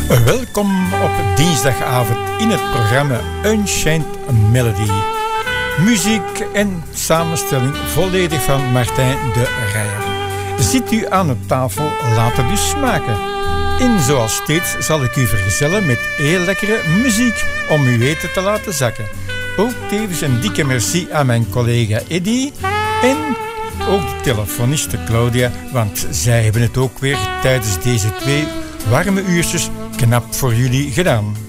Welkom op dinsdagavond in het programma Unchained Melody. Muziek en samenstelling volledig van Martijn de Rijer. Zit u aan de tafel, laat het u smaken. En zoals steeds zal ik u vergezellen met heel lekkere muziek om uw eten te laten zakken. Ook tevens een dikke merci aan mijn collega Eddy en ook de telefoniste Claudia, want zij hebben het ook weer tijdens deze 2 warme uurtjes knap voor jullie gedaan.